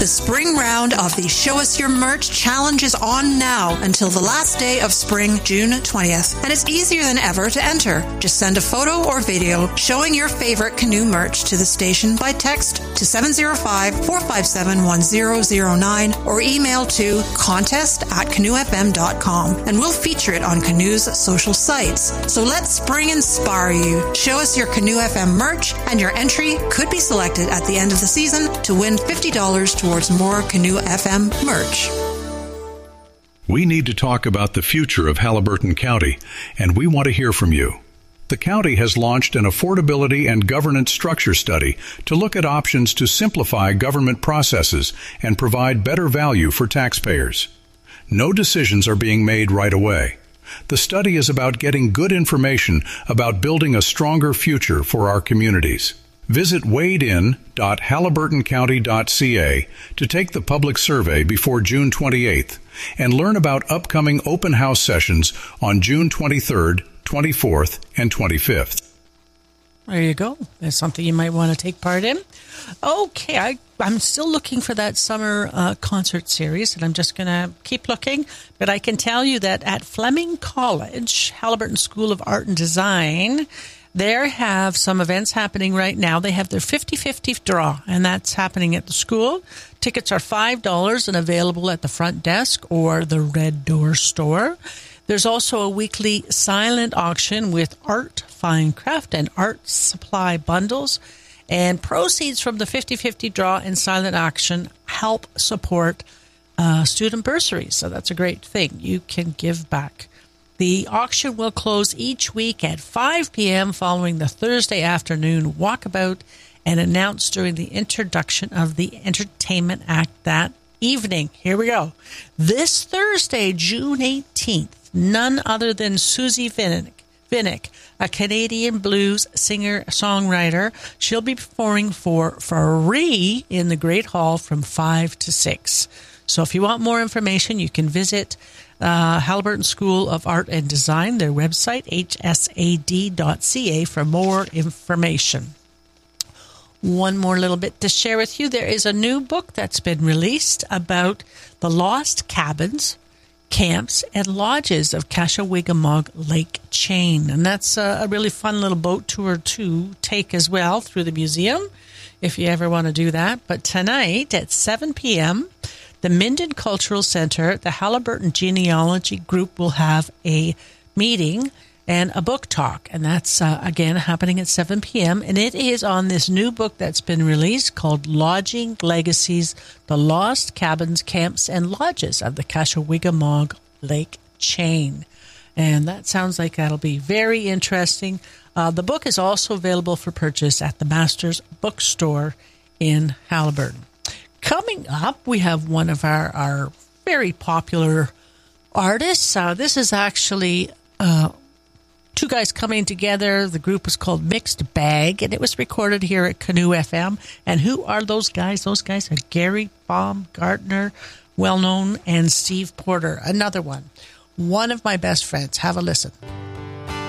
The spring round of the Show Us Your Merch Challenge is on now until the last day of spring, June 20th. And it's easier than ever to enter. Just send a photo or video showing your favorite canoe merch to the station by text to 705-457-1009 or email to contest@canoefm.com, and we'll feature it on Canoe's social sites. So let spring inspire you. Show us your Canoe FM merch, and your entry could be selected at the end of the season to win $50 towards more Canoe FM merch. We need to talk about the future of Haliburton County, and we want to hear from you. The county has launched an affordability and governance structure study to look at options to simplify government processes and provide better value for taxpayers. No decisions are being made right away. The study is about getting good information about building a stronger future for our communities. Visit wadein.haliburtoncounty.ca to take the public survey before June 28th and learn about upcoming open house sessions on June 23rd, 24th, and 25th. There you go. That's something you might want to take part in. Okay, I'm still looking for that summer concert series, and I'm just going to keep looking. But I can tell you that at Fleming College, Haliburton School of Art and Design, they have some events happening right now. They have their 50-50 draw, and that's happening at the school. Tickets are $5 and available at the front desk or the Red Door store. There's also a weekly silent auction with art, fine craft, and art supply bundles. And proceeds from the 50-50 draw and silent auction help support student bursaries. So that's a great thing. You can give back. The auction will close each week at 5 p.m. following the Thursday afternoon walkabout and announced during the introduction of the Entertainment Act that evening. Here we go. This Thursday, June 18th, none other than Susie Vinnick, a Canadian blues singer-songwriter. She'll be performing for free in the Great Hall from 5 to 6. So if you want more information, you can visit Haliburton School of Art and Design, their website, hsad.ca, for more information. One more little bit to share with you. There is a new book that's been released about the lost cabins, camps, and lodges of Kashawigamog Lake Chain. And that's a really fun little boat tour to take as well through the museum, if you ever want to do that. But tonight at 7 p.m., the Minden Cultural Center, the Haliburton Genealogy Group will have a meeting and a book talk. And that's, again, happening at 7 p.m. And it is on this new book that's been released called Lodging Legacies, The Lost Cabins, Camps, and Lodges of the Kashawigamog Lake Chain. And that sounds like that'll be very interesting. The book is also available for purchase at the Masters Bookstore in Haliburton. Coming up, we have one of our very popular artists. This is actually two guys coming together. The group is called Mixed Bag, and it was recorded here at Canoe FM. And who are those guys? Those guys are Gary Baumgartner, well-known, and Steve Porter, another one. One of my best friends. Have a listen.